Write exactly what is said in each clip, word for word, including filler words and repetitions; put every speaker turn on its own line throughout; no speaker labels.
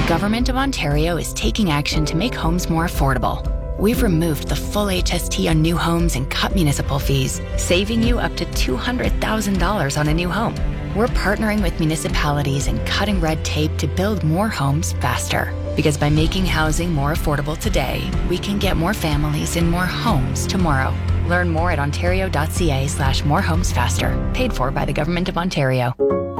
Government of Ontario is taking action to make homes more affordable. We've removed the full H S T on new homes and cut municipal fees, saving you up to two hundred thousand dollars on a new home. We're partnering with municipalities and cutting red tape to build more homes faster. Because by making housing more affordable today, we can get more families in more homes tomorrow. Learn more at ontario.ca slash more homes faster. Paid for by the Government of Ontario.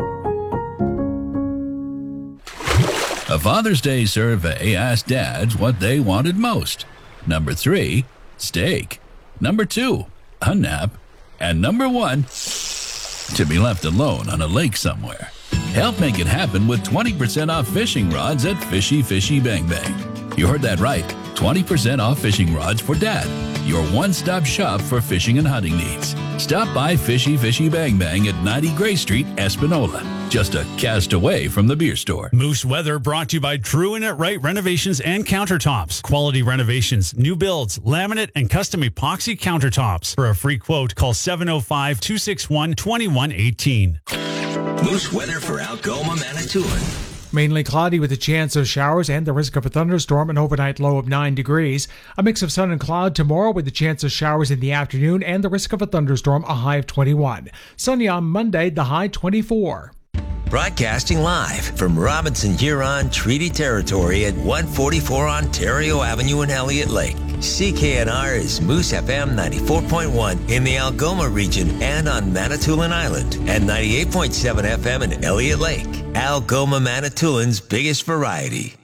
A Father's Day survey asked dads what they wanted most. Number three, steak. Number two, a nap. And number one, to be left alone on a lake somewhere. Help make it happen with twenty percent off fishing rods at Fishy Fishy Bang Bang. You heard that right. twenty percent off fishing rods for Dad. Your one-stop shop for fishing and hunting needs. Stop by Fishy Fishy Bang Bang at ninety Gray Street, Espanola. Just a cast away from the beer store.
Moose Weather brought to you by True and It Right Renovations and Countertops. Quality renovations, new builds, laminate, and custom epoxy countertops. For a free quote, call seven oh five, two six one, two one one eight.
Moose Weather for Algoma, Manitoulin.
Mainly cloudy with a chance of showers and the risk of a thunderstorm, an overnight low of nine degrees. A mix of sun and cloud tomorrow with a chance of showers in the afternoon and the risk of a thunderstorm, a high of twenty-one. Sunny on Monday, the high twenty-four.
Broadcasting live from Robinson Huron Treaty Territory at one forty-four Ontario Avenue in Elliott Lake. C K N R is Moose F M ninety-four point one in the Algoma region and on Manitoulin Island, and ninety-eight point seven F M in Elliott Lake. Algoma, Manitoulin's biggest variety.